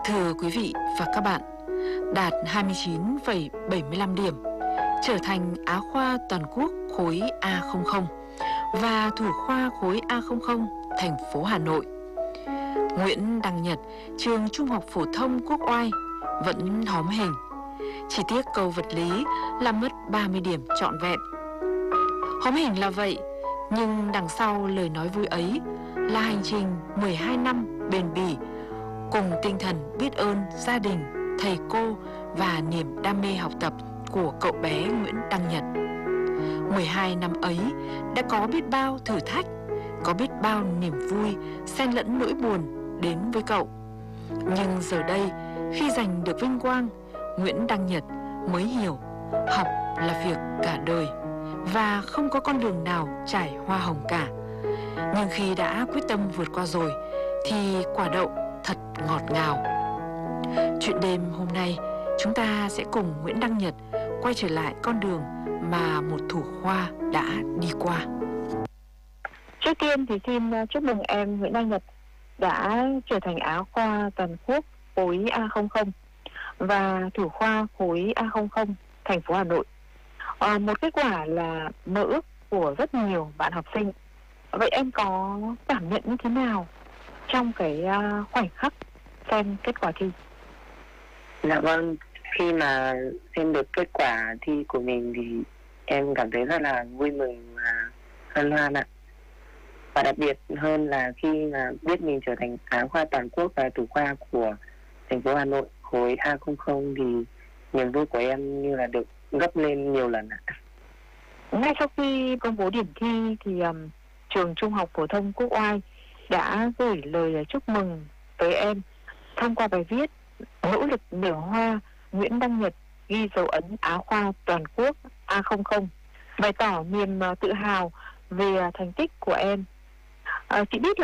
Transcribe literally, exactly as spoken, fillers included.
Thưa quý vị và các bạn, đạt hai mươi chín phẩy bảy mươi lăm điểm, trở thành Á khoa toàn quốc khối A không không và thủ khoa khối A không không thành phố Hà Nội. Nguyễn Đăng Nhật, trường Trung học phổ thông Quốc Oai vẫn hóm hình. Chỉ tiếc câu vật lý là mất ba mươi điểm trọn vẹn. Hóm hình là vậy, nhưng đằng sau lời nói vui ấy là hành trình mười hai năm bền bỉ, cùng tinh thần biết ơn gia đình, thầy cô và niềm đam mê học tập của cậu bé Nguyễn Đăng Nhật. mười hai năm ấy đã có biết bao thử thách, có biết bao niềm vui xen lẫn nỗi buồn đến với cậu. Nhưng giờ đây, khi giành được vinh quang, Nguyễn Đăng Nhật mới hiểu học là việc cả đời và không có con đường nào trải hoa hồng cả. Nhưng khi đã quyết tâm vượt qua rồi thì quả đậu thật ngọt ngào. Chuyện đêm hôm nay, chúng ta sẽ cùng Nguyễn Đăng Nhật quay trở lại con đường mà một thủ khoa đã đi qua. Trước tiên thì xin chúc mừng em Nguyễn Đăng Nhật đã trở thành Á khoa toàn quốc khối A không không và thủ khoa khối A không không thành phố Hà Nội. À, một kết quả là mơ ước của rất nhiều bạn học sinh. Vậy em có cảm nhận như thế nào trong cái uh, khoảnh khắc xem kết quả thi? Dạ vâng, khi mà xem được kết quả thi của mình thì em cảm thấy rất là vui mừng và hân hoan ạ. Và đặc biệt hơn là khi mà biết mình trở thành Á khoa toàn quốc và thủ khoa của thành phố Hà Nội khối A không không thì niềm vui của em như là được gấp lên nhiều lần ạ. Ngay sau khi công bố điểm thi thì um, trường Trung học phổ thông Quốc Oai đã gửi lời chúc mừng tới em thông qua bài viết "Nỗ lực nở hoa, Nguyễn Đăng Nhật ghi dấu ấn Á khoa toàn quốc A không không", bày tỏ niềm tự hào về thành tích của em. À, chị biết là